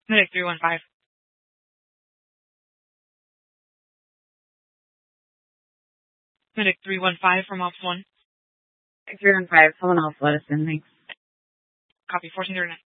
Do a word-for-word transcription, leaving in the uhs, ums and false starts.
Medic three one five. Medic three one five from Ops one. three one five, someone else let us in, thanks. Copy, fourteen thirty-nine.